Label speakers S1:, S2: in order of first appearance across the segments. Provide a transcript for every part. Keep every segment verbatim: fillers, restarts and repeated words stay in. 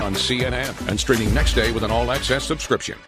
S1: on C N N and streaming next day with an all-access subscription.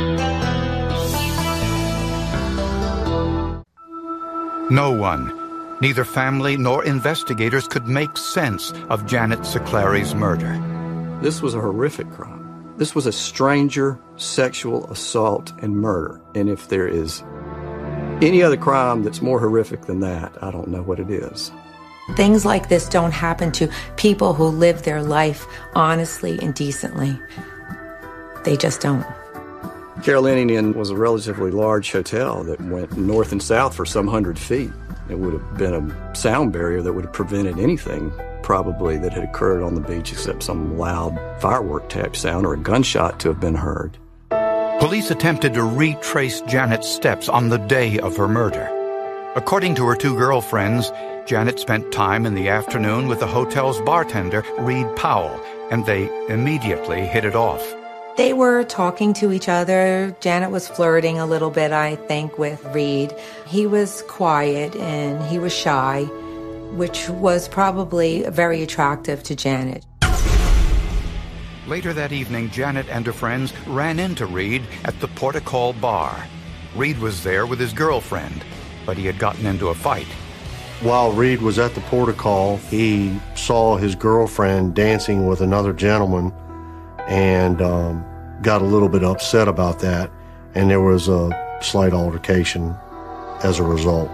S2: No one, neither family nor investigators, could make sense of Janet Siclari's murder.
S3: This was a horrific crime. This was a stranger sexual assault and murder. And if there is any other crime that's more horrific than that, I don't know what it is.
S4: Things like this don't happen to people who live their life honestly and decently. They just don't.
S3: Carolinian Inn was a relatively large hotel that went north and south for some hundred feet. It would have been a sound barrier that would have prevented anything probably that had occurred on the beach except some loud firework type sound or a gunshot to have been heard.
S2: Police attempted to retrace Janet's steps on the day of her murder. According to her two girlfriends, Janet spent time in the afternoon with the hotel's bartender, Reed Powell, and they immediately hit it off.
S4: They were talking to each other. Janet was flirting a little bit, I think, with Reed. He was quiet and he was shy, which was probably very attractive to Janet.
S2: Later that evening, Janet and her friends ran into Reed at the Portical Bar. Reed was there with his girlfriend, but he had gotten into a fight.
S5: While Reed was at the Portical, he saw his girlfriend dancing with another gentleman and um, got a little bit upset about that, and there was a slight altercation as a result.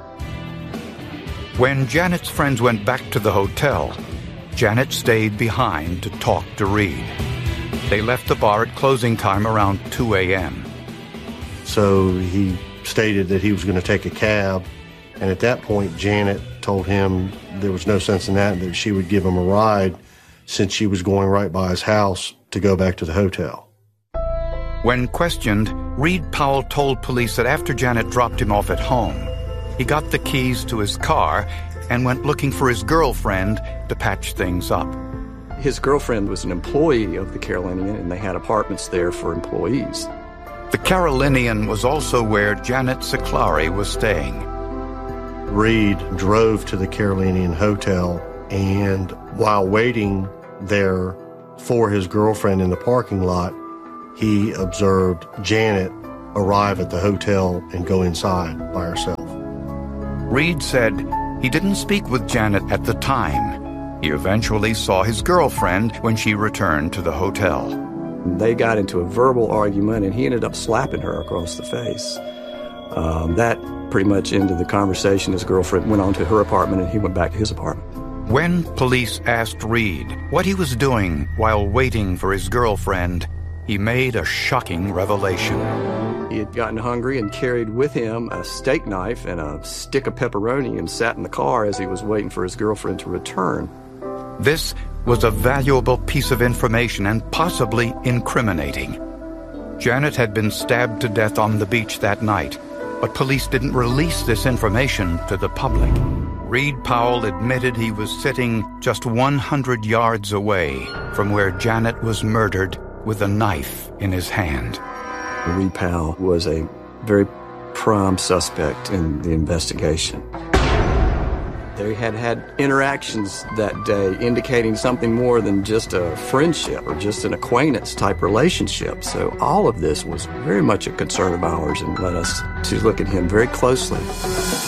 S2: When Janet's friends went back to the hotel, Janet stayed behind to talk to Reed. They left the bar at closing time around two a.m.
S5: So he stated that he was going to take a cab, and at that point Janet told him there was no sense in that, that she would give him a ride since she was going right by his house to go back to the hotel.
S2: When questioned, Reed Powell told police that after Janet dropped him off at home, he got the keys to his car and went looking for his girlfriend to patch things up.
S3: His girlfriend was an employee of the Carolinian, and they had apartments there for employees.
S2: The Carolinian was also where Janet Siclari was staying.
S5: Reed drove to the Carolinian Hotel, and while waiting there for his girlfriend in the parking lot, he observed Janet arrive at the hotel and go inside by herself.
S2: Reed said he didn't speak with Janet at the time. He eventually saw his girlfriend when she returned to the hotel.
S3: They got into a verbal argument, and he ended up slapping her across the face. Um, that pretty much ended the conversation. His girlfriend went on to her apartment, and he went back to his apartment.
S2: When police asked Reed what he was doing while waiting for his girlfriend, he made a shocking revelation.
S3: He had gotten hungry and carried with him a steak knife and a stick of pepperoni and sat in the car as he was waiting for his girlfriend to return.
S2: This was a valuable piece of information and possibly incriminating. Janet had been stabbed to death on the beach that night, but police didn't release this information to the public. Reed Powell admitted he was sitting just one hundred yards away from where Janet was murdered with a knife in his hand.
S3: Reed Powell was a very prime suspect in the investigation. They had had interactions that day indicating something more than just a friendship or just an acquaintance type relationship. So all of this was very much a concern of ours and led us to look at him very closely.